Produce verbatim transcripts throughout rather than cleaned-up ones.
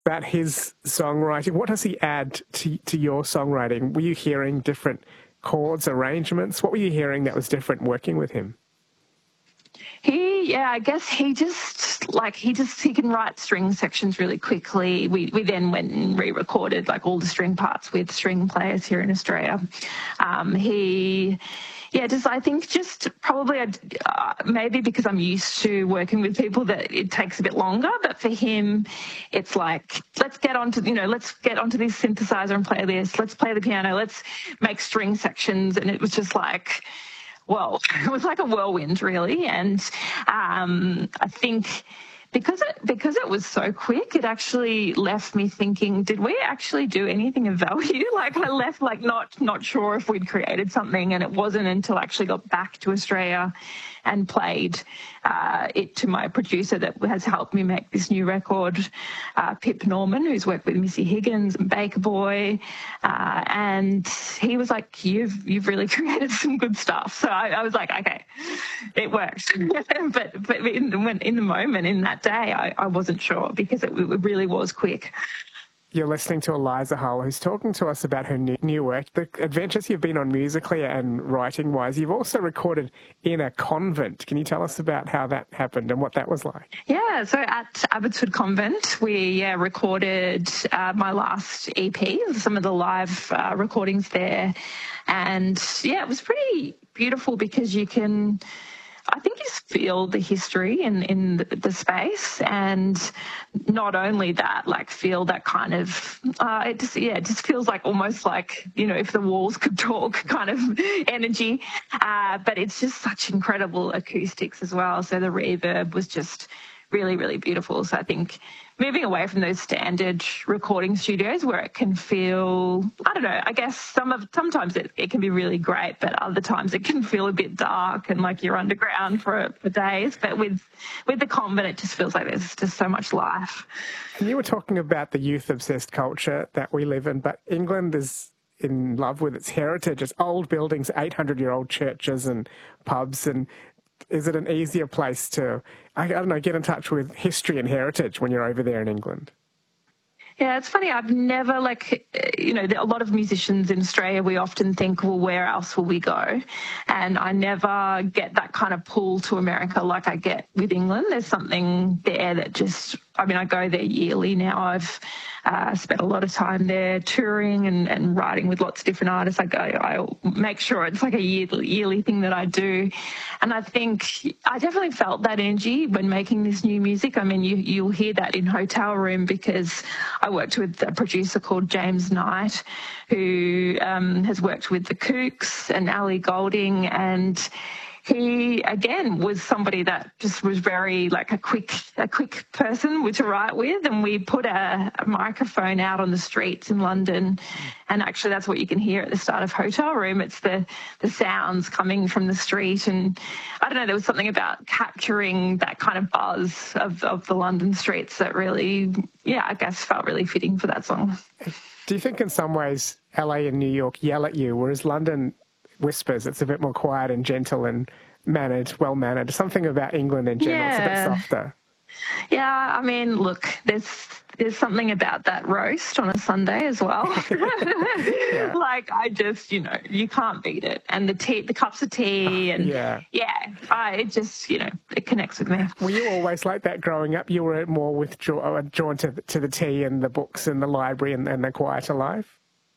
about his songwriting. What does he add to, to your songwriting? Were you hearing different chords, arrangements? What were you hearing that was different working with him? He, yeah, I guess he just, like, he just, he can write string sections really quickly. We we then went and re-recorded, like, all the string parts with string players here in Australia. Um, he, yeah, just, I think just probably, uh, maybe because I'm used to working with people that it takes a bit longer, but for him, it's like, let's get onto, you know, let's get onto this synthesizer and play this. Let's play the piano. Let's make string sections. And it was just like, well, it was like a whirlwind, really. And um, I think because it, because it was so quick, it actually left me thinking, did we actually do anything of value? Like, I left like not not sure if we'd created something, and it wasn't until I actually got back to Australia and played uh, it to my producer that has helped me make this new record, uh, Pip Norman, who's worked with Missy Higgins and Baker Boy, uh, and he was like, "You've you've really created some good stuff." So I, I was like, "Okay, it works." but but in the, when, in the moment, in that day, I, I wasn't sure because it, it really was quick. You're listening to Eliza Hull, who's talking to us about her new, new work, the adventures you've been on musically and writing-wise. You've also recorded in a convent. Can you tell us about how that happened and what that was like? Yeah, so at Abbotswood Convent, we yeah, recorded uh, my last E P, some of the live uh, recordings there. And, yeah, it was pretty beautiful because you can... I think you feel the history in, in the, the space, and not only that, like feel that kind of, uh, it just, yeah, it just feels like almost like, you know, if the walls could talk kind of energy, uh, but it's just such incredible acoustics as well. So the reverb was just really, really beautiful. So I think moving away from those standard recording studios where it can feel, I don't know, I guess some of sometimes it, it can be really great, but other times it can feel a bit dark and like you're underground for for days. But with with the convent, it just feels like there's just so much life. And you were talking about the youth-obsessed culture that we live in, but England is in love with its heritage. It's old buildings, eight hundred year old churches and pubs. And is it an easier place to, I don't know, get in touch with history and heritage when you're over there in England? Yeah, it's funny. I've never, like, you know, a lot of musicians in Australia, we often think, well, where else will we go? And I never get that kind of pull to America like I get with England. There's something there that just, I mean, I go there yearly now. I've uh, spent a lot of time there touring and, and writing with lots of different artists. I go, I make sure it's like a yearly, yearly thing that I do. And I think I definitely felt that energy when making this new music. I mean, you, you'll hear that in Hotel Room because I worked with a producer called James Knight, who um, has worked with the Kooks and Ali Golding, and he, again, was somebody that just was very, like, a quick a quick person to write with, and we put a, a microphone out on the streets in London, and actually that's what you can hear at the start of Hotel Room. It's the, the sounds coming from the street, and I don't know, there was something about capturing that kind of buzz of, of the London streets that really, yeah, I guess felt really fitting for that song. Do you think in some ways L A and New York yell at you, whereas London whispers? It's a bit more quiet and gentle and mannered, well-mannered. Something about England in general, yeah. It's a bit softer. Yeah, I mean, look, there's there's something about that roast on a Sunday as well. Yeah. Like, I just, you know, you can't beat it. And the tea, the cups of tea, and yeah, yeah, I, it just, you know, it connects with me. Were you always like that growing up? You were more withdrawn, drawn to, to the tea and the books and the library and, and the quieter life?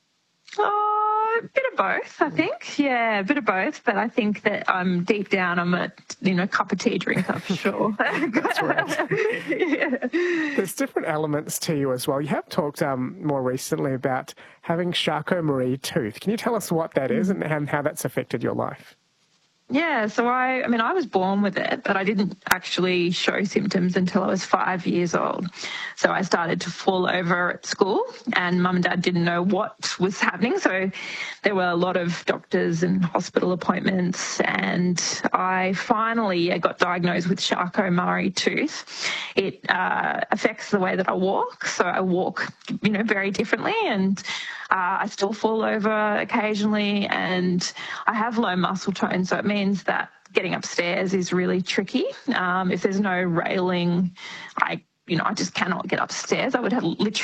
Oh, a bit of both, I think. Yeah, a bit of both. But I think that I'm deep down, I'm a, you know, cup of tea drinker for sure. That's right. Yeah. There's different elements to you as well. You have talked um, more recently about having Charcot-Marie tooth. Can you tell us what that is and, and how that's affected your life? Yeah, so I, I mean, I was born with it, but I didn't actually show symptoms until I was five years old. So I started to fall over at school, and mum and dad didn't know what was happening. So there were a lot of doctors and hospital appointments, and I finally I got diagnosed with Charcot-Marie tooth. It uh, affects the way that I walk. So I walk, you know, very differently, and uh, I still fall over occasionally, and I have low muscle tone, so it means that getting upstairs is really tricky. Um, if there's no railing, I you know, I just cannot get upstairs. I would have literally